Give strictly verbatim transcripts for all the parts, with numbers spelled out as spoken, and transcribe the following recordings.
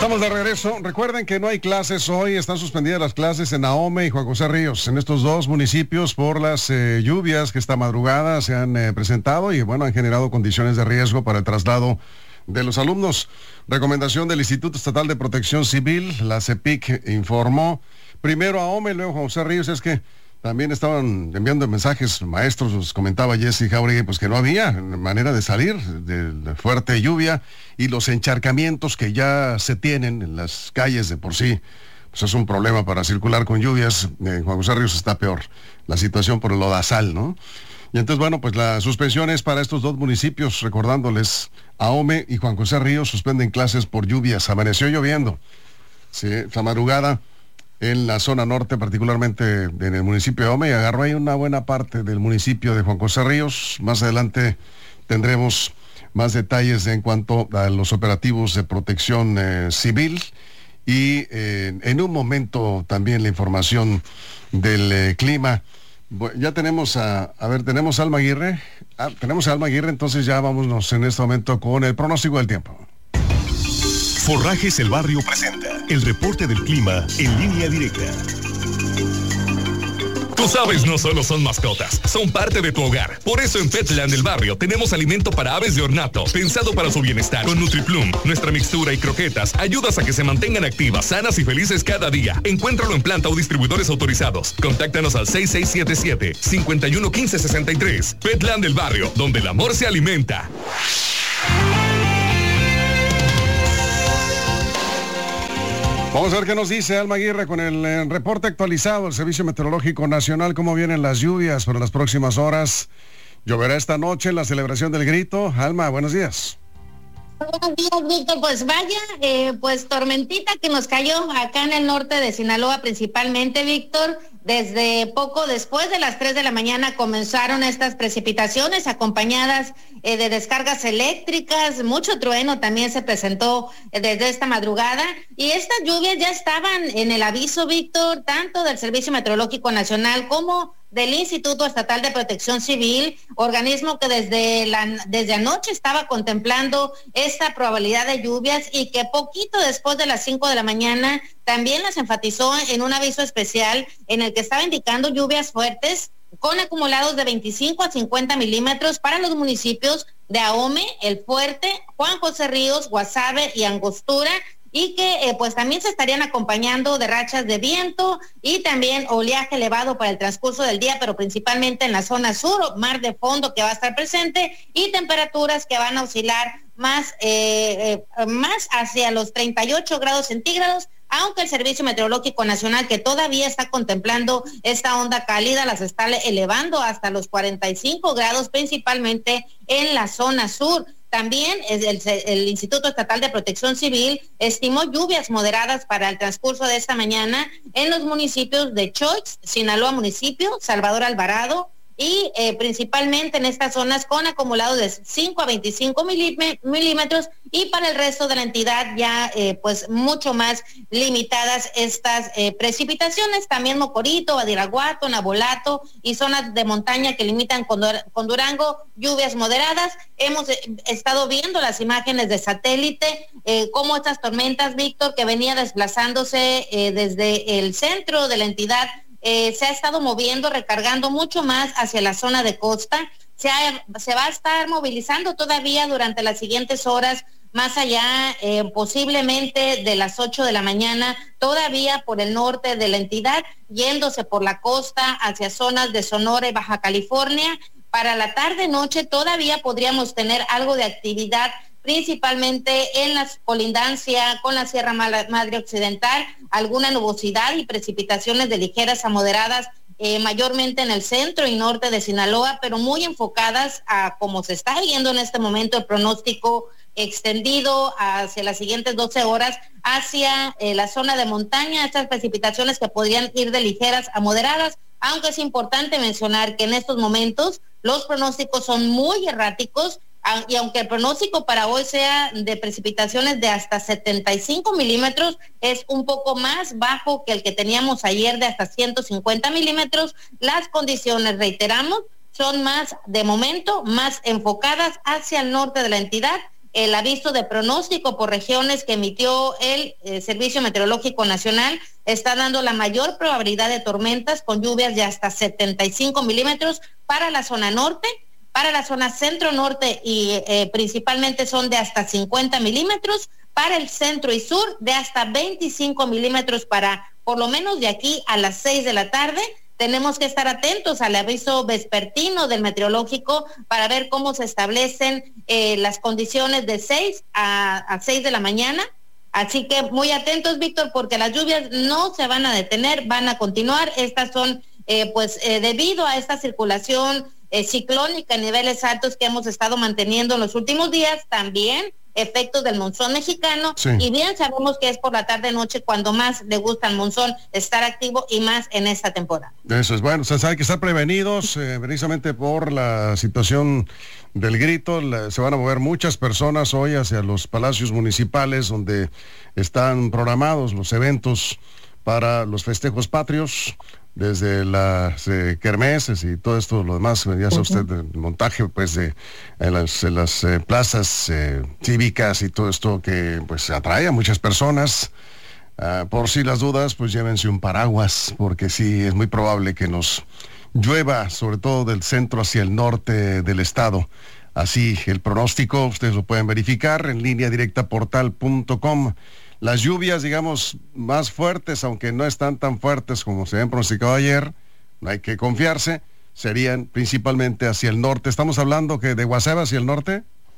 Estamos de regreso. Recuerden que no hay clases hoy, están suspendidas las clases en Ahome y Juan José Ríos, en estos dos municipios por las eh, lluvias que esta madrugada se han eh, presentado y bueno, han generado condiciones de riesgo para el traslado de los alumnos. Recomendación del Instituto Estatal de Protección Civil, la CEPIC, informó primero a Ahome, luego Juan José Ríos. Es que también estaban enviando mensajes maestros, nos comentaba Jessy Jauregui, pues que no había manera de salir de la fuerte lluvia y los encharcamientos que ya se tienen en las calles de por sí, pues es un problema para circular con lluvias. En Juan José Ríos está peor la situación por el lodazal, ¿no? Y entonces, bueno, pues la suspensión es para estos dos municipios, recordándoles, Ahome y Juan José Ríos suspenden clases por lluvias. Amaneció lloviendo, sí, esta madrugada en la zona norte, particularmente en el municipio de Ahome, y agarró ahí una buena parte del municipio de Juan José Ríos. Más adelante tendremos más detalles en cuanto a los operativos de protección eh, civil y eh, en un momento también la información del eh, clima. Bueno, ya tenemos a, a ver, tenemos a Alma Aguirre, ah, tenemos a Alma Aguirre, entonces ya vámonos en este momento con el pronóstico del tiempo. Forrajes El Barrio presenta el reporte del clima en línea directa. Tus aves no solo son mascotas, son parte de tu hogar. Por eso en Petland del Barrio tenemos alimento para aves de ornato, pensado para su bienestar. Con NutriPlum, nuestra mixtura y croquetas ayudas a que se mantengan activas, sanas y felices cada día. Encuéntralo en planta o distribuidores autorizados. Contáctanos al seis seis siete siete, cinco uno uno, uno cinco seis tres. Petland del Barrio, donde el amor se alimenta. Vamos a ver qué nos dice Alma Aguirre con el eh, reporte actualizado del Servicio Meteorológico Nacional. ¿Cómo vienen las lluvias para las próximas horas? ¿Lloverá esta noche en la celebración del grito? Alma, buenos días. Buenos días, Víctor. Pues vaya, eh, pues tormentita que nos cayó acá en el norte de Sinaloa principalmente, Víctor. Desde poco después de las tres de la mañana comenzaron estas precipitaciones acompañadas eh, de descargas eléctricas. Mucho trueno también se presentó eh, desde esta madrugada. Y estas lluvias ya estaban en el aviso, Víctor, tanto del Servicio Meteorológico Nacional como del Instituto Estatal de Protección Civil, organismo que desde, la, desde anoche estaba contemplando esta probabilidad de lluvias y que poquito después de las cinco de la mañana también las enfatizó en un aviso especial en el que estaba indicando lluvias fuertes con acumulados de veinticinco a cincuenta milímetros para los municipios de Ahome, El Fuerte, Juan José Ríos, Guasave y Angostura, y que eh, pues también se estarían acompañando de rachas de viento y también oleaje elevado para el transcurso del día, pero principalmente en la zona sur, mar de fondo que va a estar presente y temperaturas que van a oscilar más, eh, eh, más hacia los treinta y ocho grados centígrados, aunque el Servicio Meteorológico Nacional, que todavía está contemplando esta onda cálida, las está elevando hasta los cuarenta y cinco grados, principalmente en la zona sur. También el, el Instituto Estatal de Protección Civil estimó lluvias moderadas para el transcurso de esta mañana en los municipios de Choix, Sinaloa municipio, Salvador Alvarado, y eh, principalmente en estas zonas con acumulados de cinco a veinticinco milímetros, y para el resto de la entidad ya eh, pues mucho más limitadas estas eh, precipitaciones. También Mocorito, Badiraguato, Nabolato y zonas de montaña que limitan con, con Durango, lluvias moderadas. Hemos eh, estado viendo las imágenes de satélite, eh, cómo estas tormentas, Víctor, que venía desplazándose eh, desde el centro de la entidad, Eh, se ha estado moviendo, recargando mucho más hacia la zona de costa. Se, ha, se va a estar movilizando todavía durante las siguientes horas, más allá eh, posiblemente de las ocho de la mañana, todavía por el norte de la entidad, yéndose por la costa hacia zonas de Sonora y Baja California. Para la tarde-noche todavía podríamos tener algo de actividad, principalmente en la colindancia con la Sierra Madre Occidental, alguna nubosidad y precipitaciones de ligeras a moderadas, eh, mayormente en el centro y norte de Sinaloa, pero muy enfocadas a como se está viendo en este momento el pronóstico extendido hacia las siguientes doce horas, hacia eh, la zona de montaña, estas precipitaciones que podrían ir de ligeras a moderadas, aunque es importante mencionar que en estos momentos los pronósticos son muy erráticos, y aunque el pronóstico para hoy sea de precipitaciones de hasta setenta y cinco milímetros, es un poco más bajo que el que teníamos ayer de hasta ciento cincuenta milímetros, las condiciones, reiteramos, son más, de momento, más enfocadas hacia el norte de la entidad el aviso de pronóstico por regiones que emitió el eh, Servicio Meteorológico Nacional está dando la mayor probabilidad de tormentas con lluvias de hasta setenta y cinco milímetros para la zona norte, para la zona centro-norte y eh, principalmente son de hasta cincuenta milímetros, para el centro y sur de hasta veinticinco milímetros para por lo menos de aquí a las seis de la tarde. Tenemos que estar atentos al aviso vespertino del meteorológico para ver cómo se establecen eh, las condiciones de seis a seis de la mañana. Así que muy atentos, Víctor, porque las lluvias no se van a detener, van a continuar. Estas son, eh, pues, eh, debido a esta circulación eh, ciclónica en niveles altos que hemos estado manteniendo en los últimos días, también efectos del monzón mexicano, sí. Y bien sabemos que es por la tarde-noche cuando más le gusta al monzón estar activo y más en esta temporada. Eso es bueno, o sea, hay que estar prevenidos, eh, precisamente por la situación del grito. La, se van a mover muchas personas hoy hacia los palacios municipales donde están programados los eventos para los festejos patrios, desde las eh, kermeses y todo esto, lo demás, ya sabe usted, el montaje pues de en las, en las eh, plazas eh, cívicas y todo esto que pues atrae a muchas personas. Uh, por si las dudas, pues llévense un paraguas, porque sí, es muy probable que nos llueva, sobre todo del centro hacia el norte del estado. Así, el pronóstico, ustedes lo pueden verificar en línea directa portal punto com. Las lluvias, digamos, más fuertes, aunque no están tan fuertes como se habían pronosticado ayer, no hay que confiarse, serían principalmente hacia el norte. ¿Estamos hablando que de Guasave hacia el norte?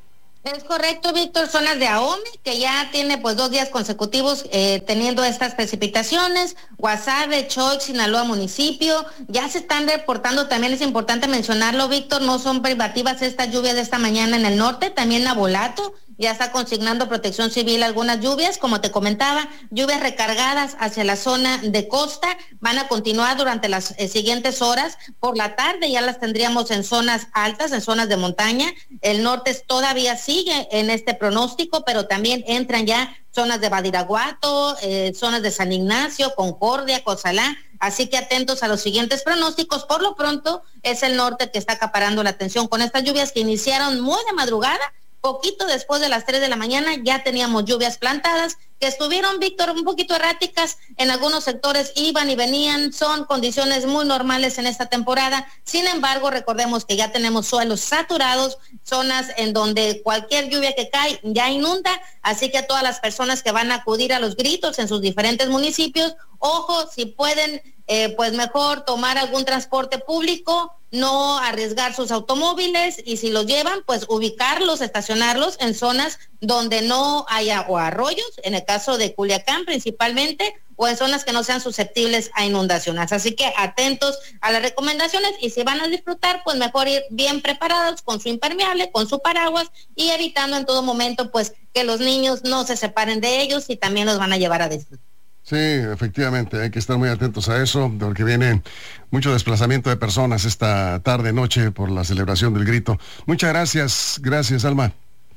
Es correcto, Víctor, zonas de Ahome, que ya tiene pues dos días consecutivos eh, teniendo estas precipitaciones, Guasave, Choix, Sinaloa municipio, ya se están reportando, también es importante mencionarlo, Víctor, no son privativas estas lluvias de esta mañana en el norte, también Nabolato ya está consignando Protección Civil algunas lluvias, como te comentaba, lluvias recargadas hacia la zona de costa, van a continuar durante las eh, siguientes horas, por la tarde ya las tendríamos en zonas altas, en zonas de montaña, el norte todavía sigue en este pronóstico, pero también entran ya zonas de Badiraguato, eh, zonas de San Ignacio, Concordia, Cozalá, así que atentos a los siguientes pronósticos. Por lo pronto es el norte que está acaparando la atención con estas lluvias que iniciaron muy de madrugada. Poquito después de las tres de la mañana ya teníamos lluvias plantadas que estuvieron, Víctor, un poquito erráticas, en algunos sectores iban y venían, son condiciones muy normales en esta temporada. Sin embargo, recordemos que ya tenemos suelos saturados, zonas en donde cualquier lluvia que cae ya inunda, así que a todas las personas que van a acudir a los gritos en sus diferentes municipios, ojo, si pueden, eh, pues mejor tomar algún transporte público, no arriesgar sus automóviles, y si los llevan, pues ubicarlos, estacionarlos en zonas donde no haya o arroyos, en el caso de Culiacán principalmente, o en zonas que no sean susceptibles a inundaciones. Así que atentos a las recomendaciones, y si van a disfrutar, pues mejor ir bien preparados con su impermeable, con su paraguas, y evitando en todo momento pues que los niños no se separen de ellos y también los van a llevar a disfrutar. Sí, efectivamente, hay que estar muy atentos a eso, porque viene mucho desplazamiento de personas esta tarde, noche, por la celebración del grito. Muchas gracias, gracias, Alma.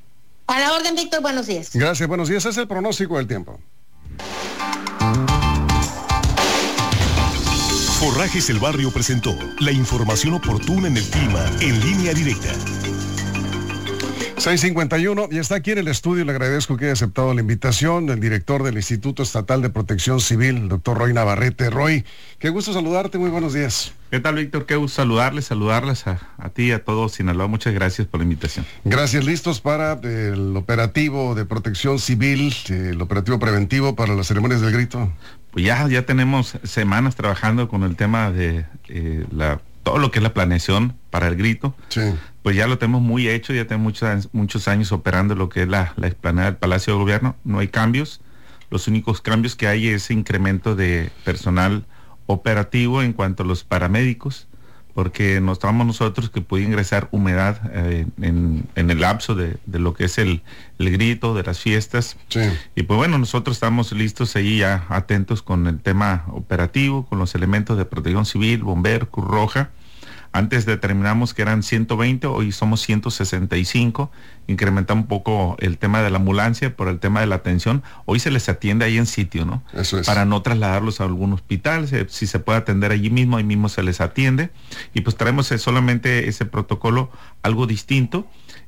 A la orden, Víctor, buenos días. Gracias, buenos días. Es el pronóstico del tiempo. Forrajes El Barrio presentó la información oportuna en el clima en línea directa. seis cincuenta y uno, y está aquí en el estudio, le agradezco que haya aceptado la invitación, del director del Instituto Estatal de Protección Civil, el doctor Roy Navarrete. Roy, qué gusto saludarte, muy buenos días. ¿Qué tal, Víctor? Qué gusto saludarles, saludarles a, a ti y a todos Sinaloa. Muchas gracias por la invitación. Gracias. ¿Listos para el operativo de protección civil, el operativo preventivo para las ceremonias del grito? Pues ya, ya tenemos semanas trabajando con el tema de eh, la todo lo que es la planeación para el grito. Sí. Pues ya lo tenemos muy hecho, ya tenemos muchos, muchos años operando lo que es la, la explanada del Palacio de Gobierno. No hay cambios. Los únicos cambios que hay es incremento de personal operativo en cuanto a los paramédicos, porque notamos nosotros que puede ingresar humedad eh, en, en el lapso de, de lo que es el, el grito, de las fiestas. Sí. Y pues bueno, nosotros estamos listos ahí ya atentos con el tema operativo, con los elementos de protección civil, bomberos, Cruz Roja. Antes determinamos que eran ciento veinte, hoy somos ciento sesenta y cinco, incrementamos un poco el tema de la ambulancia por el tema de la atención. Hoy se les atiende ahí en sitio, ¿no? Eso es. Para no trasladarlos a algún hospital, si, si se puede atender allí mismo, ahí mismo se les atiende. Y pues traemos solamente ese protocolo algo distinto.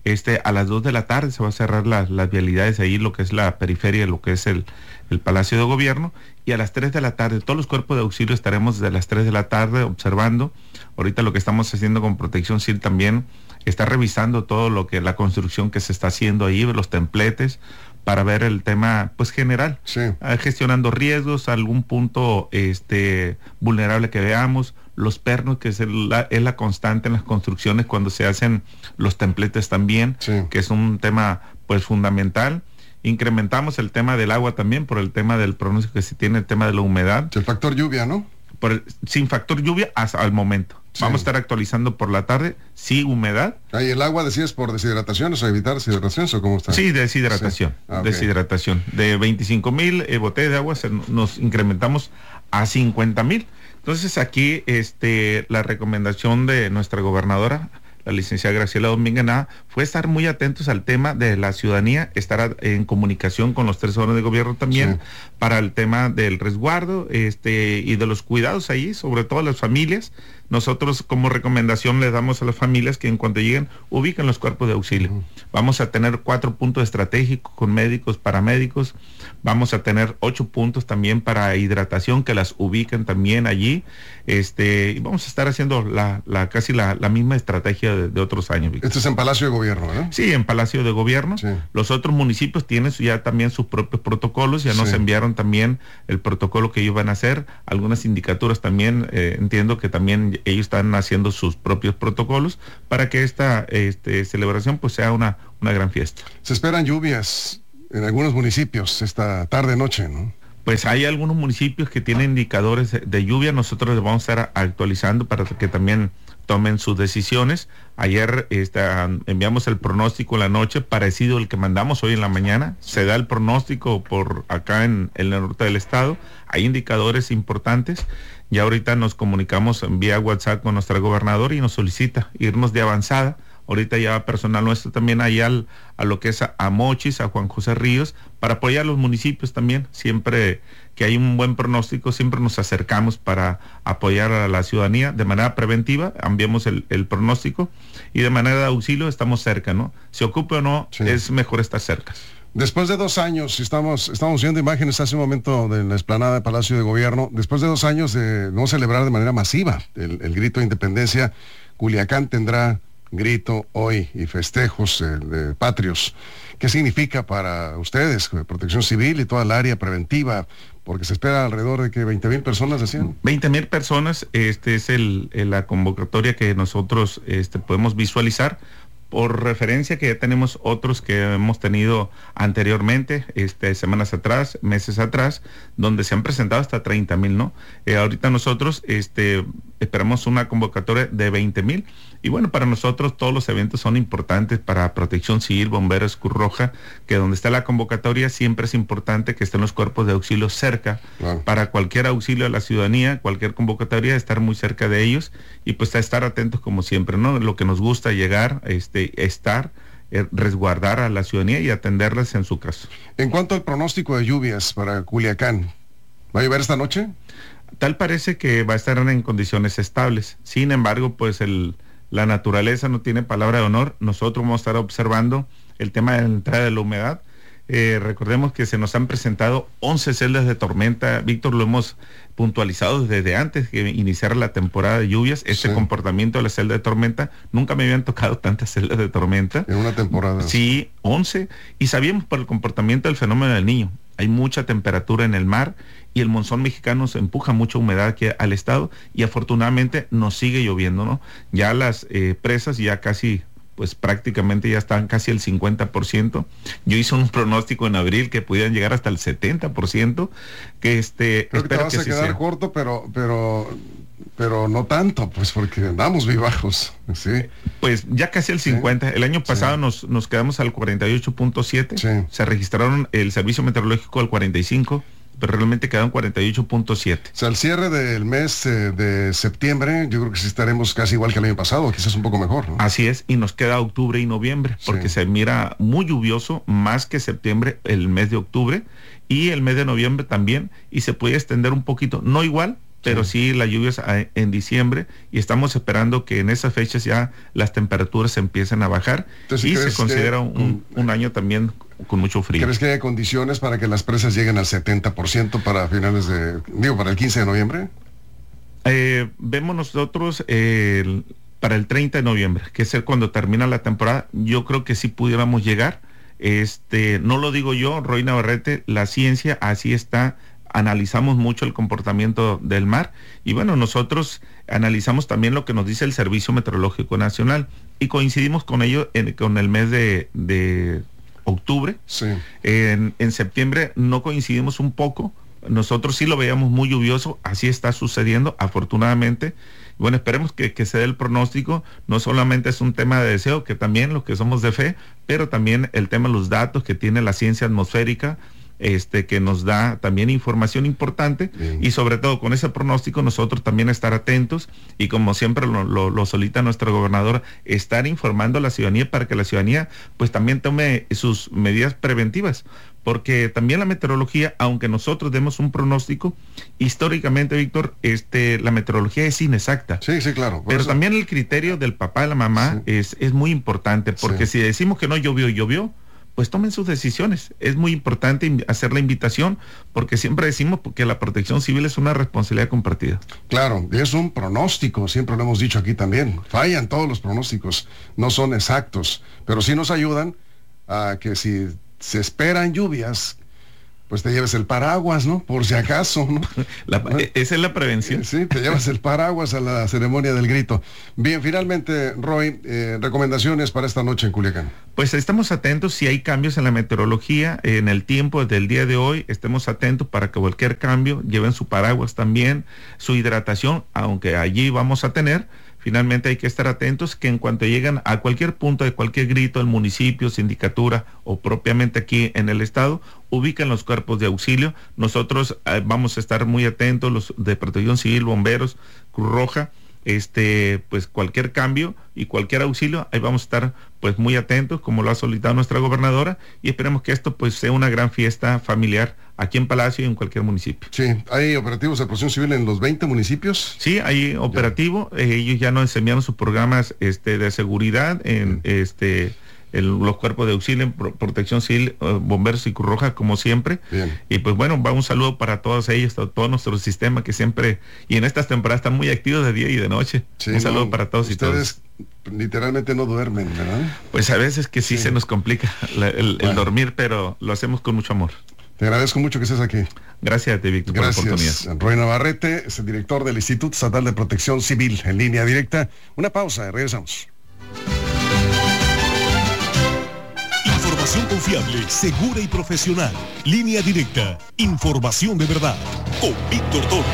Este, a las dos de la tarde se va a cerrar la, las vialidades ahí, lo que es la periferia, lo que es el, el Palacio de Gobierno, y a las tres de la tarde, todos los cuerpos de auxilio estaremos desde las tres de la tarde observando. Ahorita lo que estamos haciendo con Protección Civil también está revisando todo lo que la construcción que se está haciendo ahí, los templetes, para ver el tema pues general, sí. eh, gestionando riesgos, algún punto este vulnerable que veamos, los pernos, que es, el, la, es la constante en las construcciones cuando se hacen los templetes también, sí. que es un tema pues fundamental. Incrementamos el tema del agua también por el tema del pronóstico que se tiene, el tema de la humedad. El factor lluvia, ¿no? Por el, sin factor lluvia hasta al momento. Sí. Vamos a estar actualizando por la tarde, sí, humedad. ¿Y el agua decías por deshidratación, o sea, evitar deshidratación, o cómo está? Sí, deshidratación, sí. Ah, okay. deshidratación. De veinticinco mil eh, botellas de agua se, nos incrementamos a cincuenta mil. Entonces aquí este, la recomendación de nuestra gobernadora, la licenciada Graciela Domínguez Nava, fue estar muy atentos al tema de la ciudadanía, estar en comunicación con los tres órdenes de gobierno también, sí. para el tema del resguardo este, y de los cuidados ahí, sobre todo a las familias. Nosotros como recomendación le damos a las familias que en cuanto lleguen ubiquen los cuerpos de auxilio. Uh-huh. Vamos a tener cuatro puntos estratégicos con médicos, paramédicos. Vamos a tener ocho puntos también para hidratación que las ubiquen también allí. Este, y vamos a estar haciendo la, la casi la, la misma estrategia de, de otros años. Esto es en Palacio de Gobierno, ¿no? Sí, en Palacio de Gobierno. Sí. Los otros municipios tienen ya también sus propios protocolos. Ya sí. nos enviaron también el protocolo que ellos van a hacer. Algunas indicaturas también, eh, entiendo que también ellos están haciendo sus propios protocolos para que esta este, celebración pues sea una, una gran fiesta. Se esperan lluvias en algunos municipios esta tarde-noche, ¿no? Pues hay algunos municipios que tienen indicadores de, de lluvia. Nosotros les vamos a estar actualizando para que también tomen sus decisiones. Ayer este, enviamos el pronóstico en la noche, parecido al que mandamos hoy en la mañana. Se da el pronóstico por acá en, en el norte del estado. Hay indicadores importantes. Ya ahorita nos comunicamos vía WhatsApp con nuestra gobernadora y nos solicita irnos de avanzada. Ahorita ya va personal nuestro también allá al, a lo que es a, a Mochis, a Juan José Ríos, para apoyar a los municipios también. Siempre que hay un buen pronóstico, siempre nos acercamos para apoyar a la ciudadanía de manera preventiva, enviamos el, el pronóstico, y de manera de auxilio estamos cerca, ¿no? Se ocupe o no, sí. es mejor estar cerca. Después de dos años, estamos, estamos viendo imágenes hace un momento de la explanada de Palacio de Gobierno, después de dos años de no celebrar de manera masiva el, el grito de independencia, Culiacán tendrá grito hoy y festejos eh, de patrios. ¿Qué significa para ustedes, Protección Civil y toda el área preventiva? Porque se espera alrededor de que veinte mil personas, decían. veinte mil personas, este es el, el, la convocatoria que nosotros este, podemos visualizar. Por referencia que ya tenemos otros que hemos tenido anteriormente, este, semanas atrás, meses atrás, donde se han presentado hasta treinta mil, ¿no? Eh, ahorita nosotros este, esperamos una convocatoria de veinte mil. Y bueno, para nosotros todos los eventos son importantes para Protección Civil, Bomberos, Cruz Roja, que donde está la convocatoria siempre es importante que estén los cuerpos de auxilio cerca, claro. Para cualquier auxilio a la ciudadanía, cualquier convocatoria, estar muy cerca de ellos y pues a estar atentos como siempre, ¿no? Lo que nos gusta llegar, este, estar, eh, resguardar a la ciudadanía y atenderlas en su caso. En cuanto al pronóstico de lluvias para Culiacán, ¿va a llover esta noche? Tal parece que va a estar en condiciones estables. Sin embargo, pues el la naturaleza no tiene palabra de honor. Nosotros vamos a estar observando el tema de la entrada de la humedad. Eh, recordemos que se nos han presentado once celdas de tormenta. Víctor, lo hemos puntualizado desde antes que iniciara la temporada de lluvias. Este sí. comportamiento de la celda de tormenta, nunca me habían tocado tantas celdas de tormenta. En una temporada. Sí, once. Y sabíamos por el comportamiento del fenómeno del Niño. Hay mucha temperatura en el mar y el monzón mexicano se empuja mucha humedad aquí al estado y afortunadamente nos sigue lloviendo, ¿no? Ya las eh, presas ya casi, pues prácticamente ya están casi el cincuenta por ciento. Yo hice un pronóstico en abril que pudieran llegar hasta el setenta por ciento. Que este, Creo que te vas que a quedar sea. corto, pero, pero, pero no tanto, pues porque andamos muy bajos, ¿sí? Pues ya casi el cincuenta. Sí. El año pasado sí. nos, nos quedamos al cuarenta y ocho punto siete. Sí. Se registraron el servicio meteorológico al cuarenta y cinco. Pero realmente quedan cuarenta y ocho punto siete. O sea, al cierre del mes eh, de septiembre, yo creo que sí estaremos casi igual que el año pasado, quizás un poco mejor, ¿no? Así es, y nos queda octubre y noviembre, porque sí. se mira muy lluvioso, más que septiembre, el mes de octubre, y el mes de noviembre también, y se puede extender un poquito, no igual, pero sí, sí las lluvias a, en diciembre, y estamos esperando que en esas fechas ya las temperaturas empiecen a bajar. Entonces, y se considera que, un, un año también con mucho frío. ¿Crees que hay condiciones para que las presas lleguen al setenta por ciento para finales de, digo, para el quince de noviembre? Eh, vemos nosotros eh, el, para el treinta de noviembre, que es el cuando termina la temporada, yo creo que sí pudiéramos llegar. Este, no lo digo yo, Roy Navarrete, la ciencia así está. Analizamos mucho el comportamiento del mar y bueno, nosotros analizamos también lo que nos dice el Servicio Meteorológico Nacional y coincidimos con ello en, con el mes de, de octubre. Sí. En, en septiembre no coincidimos un poco, nosotros sí lo veíamos muy lluvioso, así está sucediendo afortunadamente. Bueno, esperemos que, que se dé el pronóstico, no solamente es un tema de deseo, que también los que somos de fe, pero también el tema de los datos que tiene la ciencia atmosférica, Este, que nos da también información importante. Bien. Y sobre todo con ese pronóstico nosotros también estar atentos y como siempre lo, lo, lo solita nuestra gobernadora, estar informando a la ciudadanía para que la ciudadanía pues también tome sus medidas preventivas, porque también la meteorología, aunque nosotros demos un pronóstico, históricamente, Víctor, este, la meteorología es inexacta. Sí, sí, claro. Pero eso... también el criterio del papá y la mamá sí. es, es muy importante, porque sí. si decimos que no llovió, llovió, pues tomen sus decisiones. Es muy importante hacer la invitación, porque siempre decimos que la protección civil es una responsabilidad compartida. Claro, es un pronóstico, siempre lo hemos dicho aquí también. Fallan todos los pronósticos, no son exactos, pero sí nos ayudan a que si se esperan lluvias, pues te lleves el paraguas, ¿no? Por si acaso, ¿no? La, ¿no? Esa es la prevención. Sí, te llevas el paraguas a la ceremonia del grito. Bien, finalmente, Roy, eh, recomendaciones para esta noche en Culiacán. Pues estamos atentos, si hay cambios en la meteorología, en el tiempo del día de hoy, estemos atentos para que cualquier cambio lleven su paraguas también, su hidratación, aunque allí vamos a tener. Finalmente hay que estar atentos que en cuanto llegan a cualquier punto de cualquier grito, el municipio, sindicatura o propiamente aquí en el estado, ubican los cuerpos de auxilio. Nosotros eh, vamos a estar muy atentos, los de Protección Civil, bomberos, Cruz Roja, este, pues cualquier cambio y cualquier auxilio, ahí vamos a estar pues muy atentos, como lo ha solicitado nuestra gobernadora, y esperemos que esto pues sea una gran fiesta familiar aquí en Palacio y en cualquier municipio. Sí, ¿hay operativos de Protección Civil en los veinte municipios? Sí, hay operativo, eh, ellos ya nos enviaron sus programas este, de seguridad en sí. este el, los cuerpos de auxilio en pro, Protección Civil, uh, bomberos y Cruz Roja, como siempre. Bien. Y pues bueno, va un saludo para todos ellos, todo, todo nuestro sistema que siempre, y en estas temporadas están muy activos de día y de noche. Sí, un saludo no, para todos y todos. Ustedes literalmente no duermen, ¿verdad? Pues a veces que sí, sí. se nos complica la, el, bueno. el dormir, pero lo hacemos con mucho amor. Te agradezco mucho que estés aquí. Gracias a ti, Víctor, por la oportunidad. Roy Navarrete es el director del Instituto Estatal de Protección Civil, en línea directa. Una pausa, regresamos. Información confiable, segura y profesional. Línea directa. Información de verdad. Con Víctor Torres.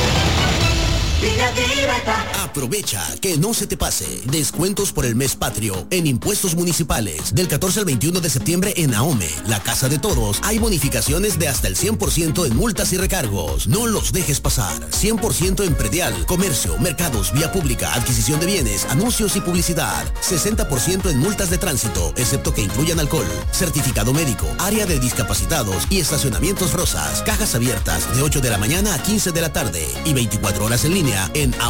Aprovecha que no se te pase. Descuentos por el mes patrio en impuestos municipales. Del catorce al veintiuno de septiembre en AOME, la Casa de Todos, hay bonificaciones de hasta el cien por ciento en multas y recargos. No los dejes pasar. cien por ciento en predial, comercio, mercados, vía pública, adquisición de bienes, anuncios y publicidad. sesenta por ciento en multas de tránsito, excepto que incluyan alcohol. Certificado médico, área de discapacitados y estacionamientos rosas. Cajas abiertas de ocho de la mañana a quince de la tarde y veinticuatro horas en línea en